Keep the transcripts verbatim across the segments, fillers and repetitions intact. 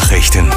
Nachrichten.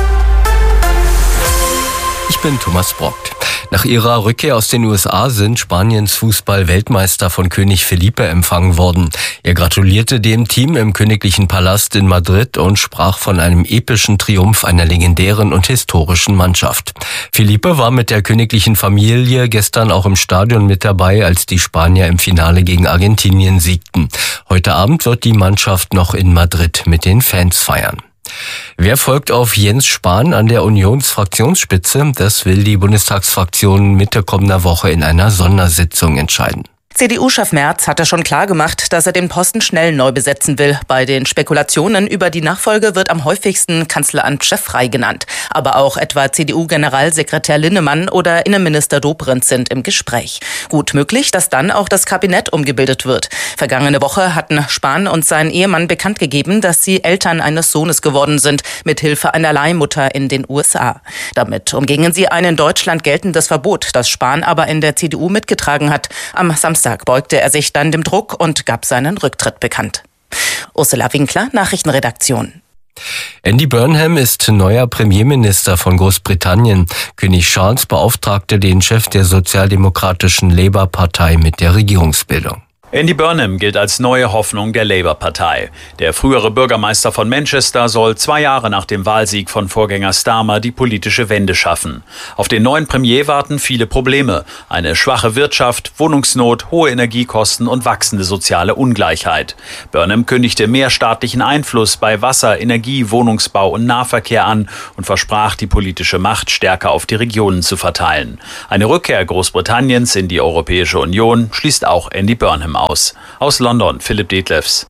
Ich bin Thomas Brockt. Nach ihrer Rückkehr aus den U S A sind Spaniens Fußball-Weltmeister von König Felipe empfangen worden. Er gratulierte dem Team im Königlichen Palast in Madrid und sprach von einem epischen Triumph einer legendären und historischen Mannschaft. Felipe war mit der königlichen Familie gestern auch im Stadion mit dabei, als die Spanier im Finale gegen Argentinien siegten. Heute Abend wird die Mannschaft noch in Madrid mit den Fans feiern. Wer folgt auf Jens Spahn an der Unionsfraktionsspitze? Das will die Bundestagsfraktion Mitte kommender Woche in einer Sondersitzung entscheiden. C D U-Chef Merz hatte schon klar gemacht, dass er den Posten schnell neu besetzen will. Bei den Spekulationen über die Nachfolge wird am häufigsten Kanzleramtschef Frey genannt. Aber auch etwa C D U-Generalsekretär Linnemann oder Innenminister Dobrindt sind im Gespräch. Gut möglich, dass dann auch das Kabinett umgebildet wird. Vergangene Woche hatten Spahn und sein Ehemann bekannt gegeben, dass sie Eltern eines Sohnes geworden sind, mit Hilfe einer Leihmutter in den U S A. Damit umgingen sie ein in Deutschland geltendes Verbot, das Spahn aber in der C D U mitgetragen hat. Am Samstag beugte er sich dann dem Druck und gab seinen Rücktritt bekannt. Ursula Winkler, Nachrichtenredaktion. Andy Burnham ist neuer Premierminister von Großbritannien. König Charles beauftragte den Chef der sozialdemokratischen Labour-Partei mit der Regierungsbildung. Andy Burnham gilt als neue Hoffnung der Labour-Partei. Der frühere Bürgermeister von Manchester soll zwei Jahre nach dem Wahlsieg von Vorgänger Starmer die politische Wende schaffen. Auf den neuen Premier warten viele Probleme. Eine schwache Wirtschaft, Wohnungsnot, hohe Energiekosten und wachsende soziale Ungleichheit. Burnham kündigte mehr staatlichen Einfluss bei Wasser, Energie, Wohnungsbau und Nahverkehr an und versprach, die politische Macht stärker auf die Regionen zu verteilen. Eine Rückkehr Großbritanniens in die Europäische Union schließt auch Andy Burnham aus. Aus London, Philipp Detlefs.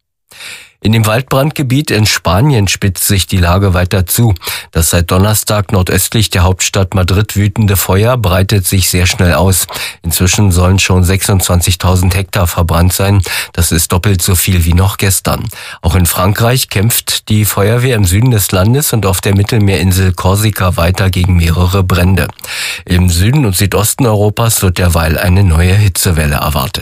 In dem Waldbrandgebiet in Spanien spitzt sich die Lage weiter zu. Das seit Donnerstag nordöstlich der Hauptstadt Madrid wütende Feuer breitet sich sehr schnell aus. Inzwischen sollen schon sechsundzwanzigtausend Hektar verbrannt sein. Das ist doppelt so viel wie noch gestern. Auch in Frankreich kämpft die Feuerwehr im Süden des Landes und auf der Mittelmeerinsel Korsika weiter gegen mehrere Brände. Im Süden und Südosten Europas wird derweil eine neue Hitzewelle erwartet.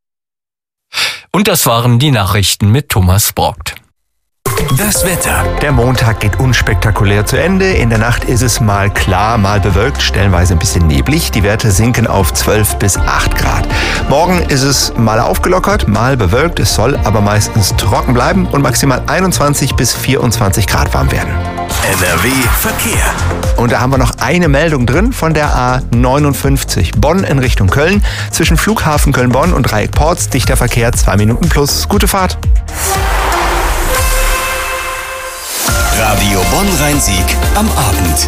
Und das waren die Nachrichten mit Thomas Brockt. Das Wetter. Der Montag geht unspektakulär zu Ende. In der Nacht ist es mal klar, mal bewölkt, stellenweise ein bisschen neblig. Die Werte sinken auf zwölf bis acht Grad. Morgen ist es mal aufgelockert, mal bewölkt. Es soll aber meistens trocken bleiben und maximal einundzwanzig bis vierundzwanzig Grad warm werden. N R W Verkehr. Und da haben wir noch eine Meldung drin von der A neunundfünfzig. Bonn in Richtung Köln. Zwischen Flughafen Köln-Bonn und Dreieck Porz dichter Verkehr, zwei Minuten plus. Gute Fahrt. Radio Bonn-Rhein-Sieg am Abend.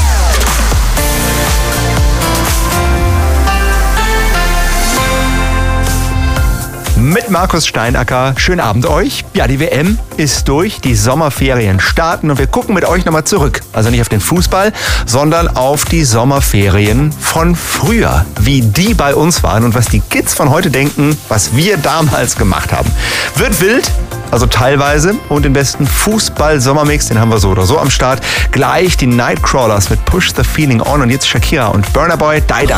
Mit Markus Steinacker. Schönen Abend euch. Ja, die W M ist durch, die Sommerferien starten und wir gucken mit euch nochmal zurück. Also nicht auf den Fußball, sondern auf die Sommerferien von früher. Wie die bei uns waren und was die Kids von heute denken, was wir damals gemacht haben. Wird wild, also teilweise. Und den besten Fußball-Sommermix, den haben wir so oder so am Start. Gleich die Nightcrawlers mit Push the Feeling On und jetzt Shakira und Burna Boy, Die Die.